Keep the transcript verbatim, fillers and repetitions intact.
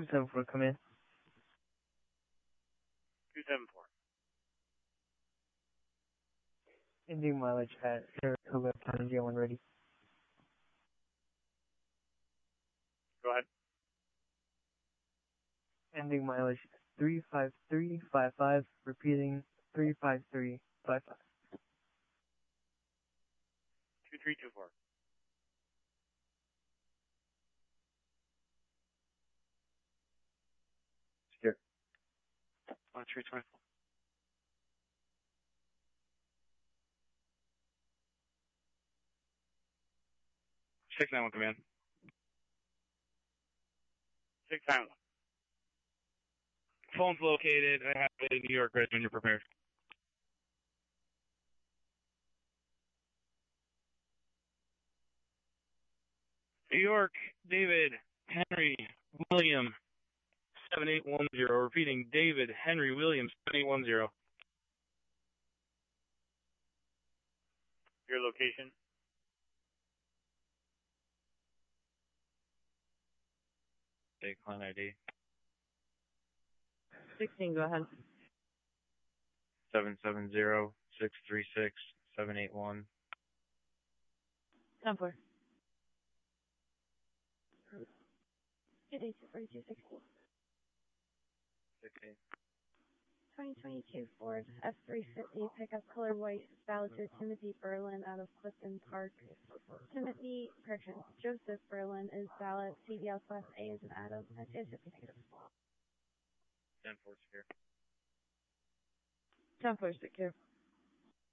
two seven four, come in. two seven four. Ending mileage at Saratoga County Jail when ready. Go ahead. Ending mileage three five three five five, repeating three five three five five. two three two four. Secure. one three two four. six nine one, command. six nine one. Phone's located. I have it in New York, right when you're prepared. New York, David, Henry, William, seven eight one zero. Repeating, David, Henry, William, seven eight one zero. Your location? Take client I D. sixteen, go ahead. seven seven zero, six three six, seven eight one. ten four. It is forty-two sixty. sixteen. twenty twenty-two Ford F three fifty pickup color white, valid to Timothy Berlin out of Clifton Park. Timothy, correction, Joseph Berlin is valid. C D L class A is an Adam. That's it. ten four secure. ten four, secure.